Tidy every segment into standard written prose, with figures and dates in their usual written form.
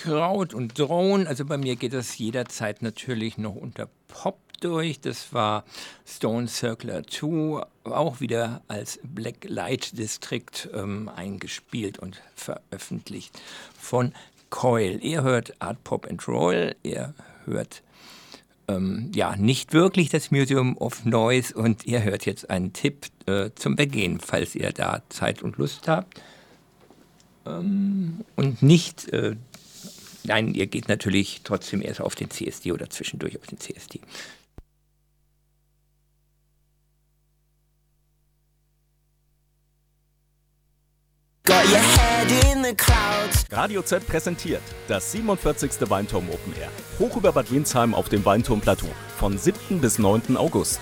Kraut und Drone. Also bei mir geht das jederzeit natürlich noch unter Pop durch. Das war Stone Circular 2, auch wieder als Black Light District eingespielt und veröffentlicht von Coil. Ihr hört Art Pop and Roll, ihr hört nicht wirklich das Museum of Noise und ihr hört jetzt einen Tipp zum Begehen, falls ihr da Zeit und Lust habt. Und nicht, nein, ihr geht natürlich trotzdem erst auf den CSD oder zwischendurch auf den CSD. Radio Z präsentiert das 47. Weinturm Open Air. Hoch über Bad Windsheim auf dem Weinturmplateau von 7. bis 9. August.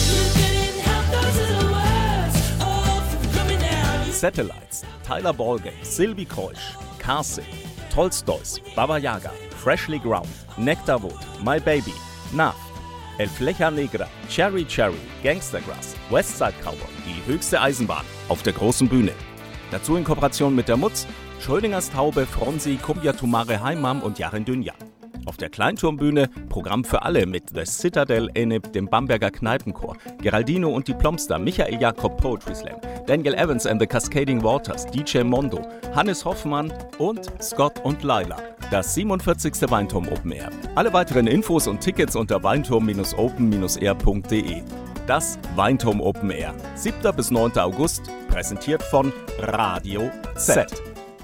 Satellites, Tyler Ballgame, Sylvie Kreusch, Karsing, Tolstoys, Baba Yaga, Freshly Ground, Nectarwood, My Baby, Nav, El Flecha Negra, Cherry Cherry, Gangstergrass, Westside Cowboy, die höchste Eisenbahn auf der großen Bühne. Dazu in Kooperation mit der Mutz, Schrödingers Taube, Fronsi, Kumbia Tumare Heimam und Jarin Dünja. Auf der Kleinturmbühne Programm für alle mit The Citadel Enib, dem Bamberger Kneipenchor, Geraldino und die Plomster, Michael Jakob Poetry Slam, Daniel Evans and the Cascading Waters, DJ Mondo, Hannes Hoffmann und Scott und Laila. Das 47. Weinturm Open Air. Alle weiteren Infos und Tickets unter weinturm-open-air.de. Das Weinturm Open Air. 7. bis 9. August, präsentiert von Radio Z.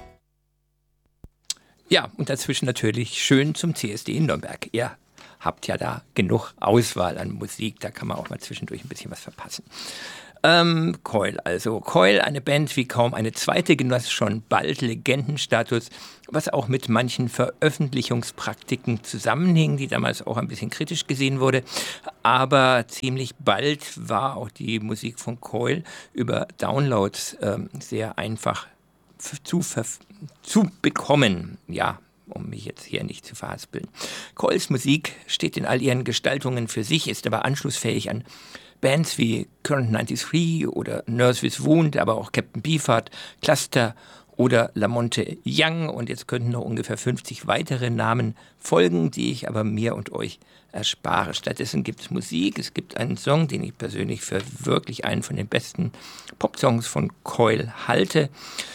Ja, und dazwischen natürlich schön zum CSD in Nürnberg. Ihr habt ja da genug Auswahl an Musik, da kann man auch mal zwischendurch ein bisschen was verpassen. Coil, eine Band wie kaum eine zweite, genoss schon bald Legendenstatus, was auch mit manchen Veröffentlichungspraktiken zusammenhing, die damals auch ein bisschen kritisch gesehen wurde. Aber ziemlich bald war auch die Musik von Coil über Downloads sehr einfach zu bekommen, ja, um mich jetzt hier nicht zu verhaspeln. Coils Musik steht in all ihren Gestaltungen für sich, ist aber anschlussfähig an Bands wie Current 93 oder Nurse with Wound, aber auch Captain Beefheart, Cluster oder Lamonte Young. Und jetzt könnten noch ungefähr 50 weitere Namen folgen, die ich aber mir und euch erspare. Stattdessen gibt es Musik. Es gibt einen Song, den ich persönlich für wirklich einen von den besten Popsongs von Coil halte.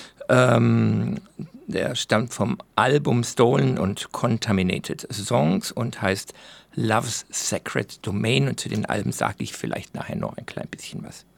Der stammt vom Album Stolen und Contaminated Songs und heißt Love's Sacred Domain. Und zu den Alben sage ich vielleicht nachher noch ein klein bisschen was.